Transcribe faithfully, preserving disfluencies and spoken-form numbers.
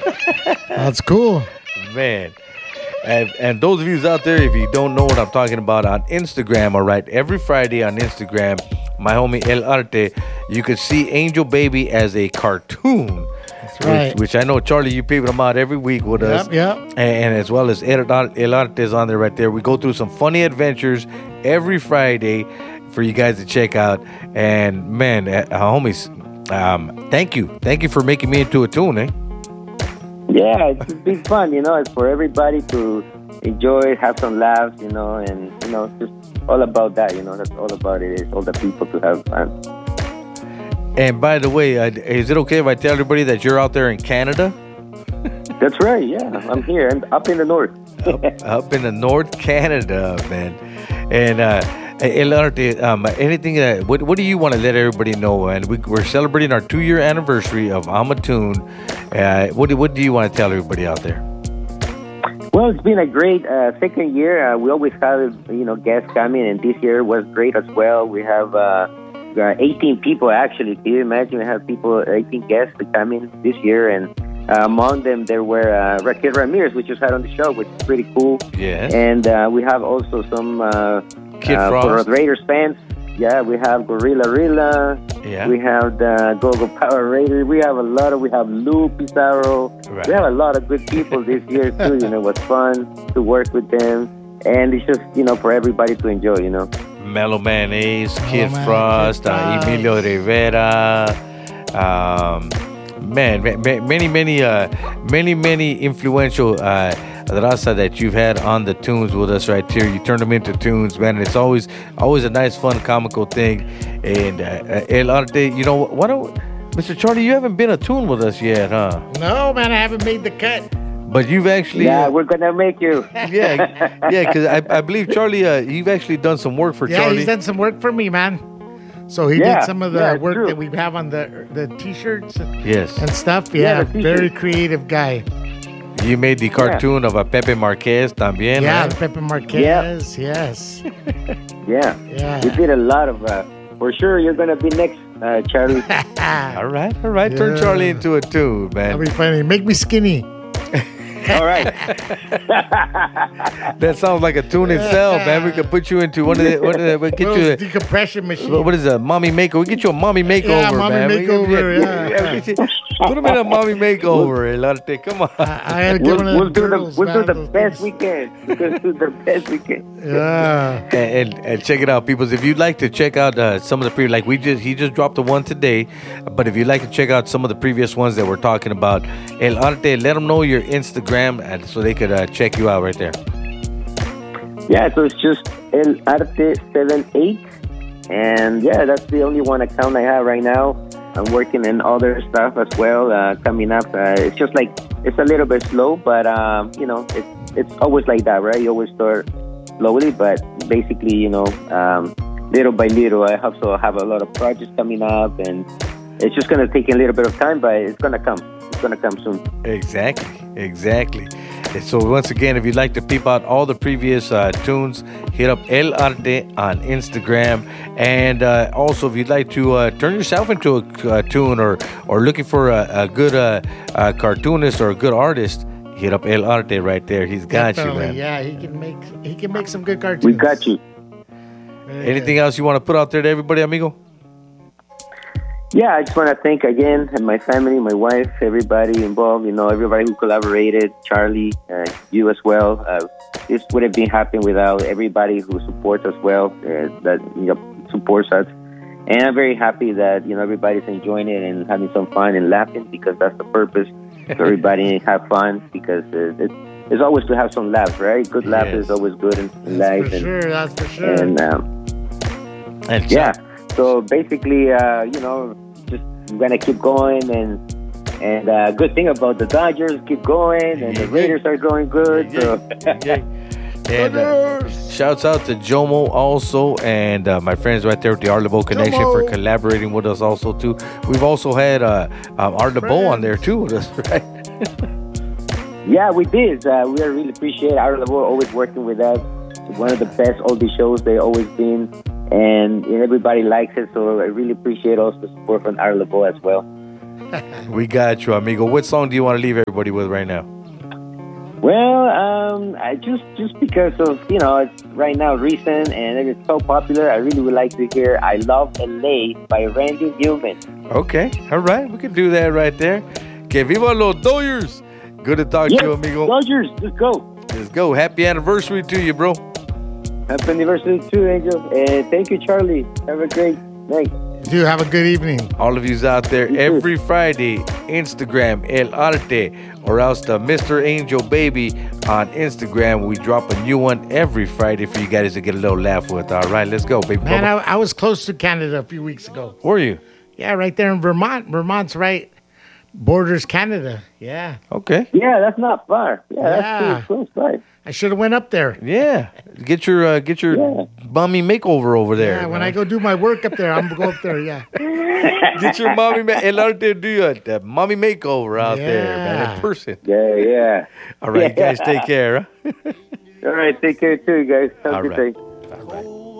That's cool. Man. And, and those of you out there, if you don't know what I'm talking about, on Instagram, all right, every Friday on Instagram, my homie El Arte, you could see Angel Baby as a cartoon. That's right. Which, which I know, Charlie, you people them out every week with Yep, us. yep. And, and as well as El El Arte is on there right there. We go through some funny adventures every Friday for you guys to check out. And man, uh, homies, um, thank you. Thank you for making me into a tune, eh? Yeah, it's been fun, you know. It's for everybody to enjoy, have some laughs, you know, and, you know, just all about that, you know. That's all about it is all the people to have fun. And by the way, uh, is it okay if I tell everybody that you're out there in Canada? That's right, yeah. I'm here and up in the north. up, up in the North Canada, man. And uh, El Arte, um, anything that, what, what do you want to let everybody know? And we, we're celebrating our two-year anniversary of I'm a Tune. Uh, what, do- what do you want to tell everybody out there? Well, it's been a great uh, second year. Uh, we always have, you know, guests coming, and this year was great as well. We have uh, uh, eighteen people, actually. Can you imagine we have people, eighteen guests coming this year, and uh, among them there were uh, Raquel Ramirez, which was had on the show, which is pretty cool. Yeah. And uh, we have also some uh, Kid uh, Frost. for Raiders fans. Yeah, we have Gorilla Rilla. Yeah. We have the Go-Go Power Raiders. We have a lot of, we have Lou Pizarro. Right. We have a lot of good people this year, too. You know, it was fun to work with them. And it's just, you know, for everybody to enjoy, you know. Mellow Mayonnaise, Kid Man, Frost, Kid uh, Frost. Emilio Rivera. Um, man, ma- ma- many, many, uh, many, many influential uh, raza that you've had on the tunes with us right here. You turn them into tunes, man. And it's always, always a nice, fun, comical thing. And uh, El Arte, you know, why don't, Mister Charlie, you haven't been a tune with us yet, huh? No, man, I haven't made the cut. But you've actually, Yeah, uh, we're going to make you. yeah, yeah, because I, I believe Charlie, uh, you've actually done some work for Yeah, Charlie. he's done some work for me, man. So he Yeah, did some of the yeah, it's work true. that we have on the the t-shirts Yes. and stuff. Yeah, Yeah, the t-shirts. very creative guy. You made the cartoon of a Pepe Marquez también, Yeah, right? Pepe Marquez. Yes. Yeah. Yeah. We did a lot of, uh, for sure, you're going to be next, uh, Charlie. All right, all right. Turn Yeah. Charlie into a tune, That'll man. be funny. Make me skinny. All right. That sounds like a tune itself, man. We could put you into one of the, one of the we'll get Little you a, decompression machine. what is a mommy makeover? We get you a mommy makeover, Yeah, mommy man. We- makeover, yeah. we get you- Put him in a mommy makeover, El Arte. Come on. I, I had to get We'll, one of we'll them do the, girls, we'll do man, the those best things. we can. We'll do the best we can. Yeah. and, and, and check it out, people. If you'd like to check out uh, some of the previous, like we just, he just dropped the one today. But if you'd like to check out some of the previous ones that we're talking about, El Arte, let them know your Instagram, and so they could uh, check you out right there. Yeah, so it's just El Arte seven eight. And yeah, that's the only one account I have right now. I'm working in other stuff as well, uh, coming up. Uh, it's just like, it's a little bit slow, but, um, you know, it's, it's always like that, right? You always start slowly, but basically, you know, um, little by little, I also have a lot of projects coming up, and it's just going to take a little bit of time, but it's going to come. It's going to come soon. Exactly, exactly. And so once again, if you'd like to peep out all the previous uh, tunes, hit up El Arte on Instagram. And uh, also, if you'd like to uh, turn yourself into a uh, tune, or or looking for a, a good uh, uh, cartoonist or a good artist, hit up El Arte right there. He's got Definitely, you, man. Yeah, he can make he can make some good cartoons. We got you. Very Anything good. else you want to put out there to everybody, amigo? Yeah, I just want to thank again my family, my wife, everybody involved, you know, everybody who collaborated, Charlie, uh, you as well. Uh, this would have been happening without everybody who supports us well, uh, that you know, supports us. And I'm very happy that, you know, everybody's enjoying it and having some fun and laughing, because that's the purpose. So everybody have fun, because uh, it's, it's always to have some laughs, right? Good laughter Yes. is always good in, in That's life. for and, sure. That's for sure. and um, And yeah. So basically, uh, you know, just gonna keep going, and and uh, good thing about the Dodgers keep going, and the Raiders are going good. So And uh, shouts out to Jomo also, and uh, my friends right there with the Art LeBeau Connection Jomo. for collaborating with us also too. We've also had uh, um, Art LeBeau on there too with us, right? yeah, we did. Uh, we really appreciate our level always working with us. It's one of the best oldie shows they always been, and everybody likes it. So I really appreciate also the support from our level as well. We got you, amigo. What song do you want to leave everybody with right now? Well, um, I just just because of you know it's right now recent and it is so popular, I really would like to hear "I Love L A" by Randy Newman. Okay, all right, we can do that right there. Que viva los Dodgers! Good to talk Yes, to you, amigo. Dodgers, let's go! Let's go. Happy anniversary to you, bro. Happy anniversary too, Angel. And thank you, Charlie. Have a great night. Do have a good evening. All of yous out there, You every Friday, Instagram El Arte, or else the Mister Angel Baby on Instagram. We drop a new one every Friday for you guys to get a little laugh with. All right, let's go, baby. Man, Bubba. I, I was close to Canada a few weeks ago. Were you? Yeah, right there in Vermont. Vermont's right borders Canada. Yeah. Okay. Yeah, that's not far. Yeah, Yeah. that's pretty close by. I should have went up there. Yeah. Get your uh, get your Yeah. mommy makeover over there. Yeah, when man. I go do my work up there, I'm going to go up there, yeah. Get your mommy ma- El Arte do you a, a mommy makeover out there, man, Yeah. in person. Yeah, yeah. All right, you guys, take care. Huh? All right, take care too, guys. Have All a good right. day. All right.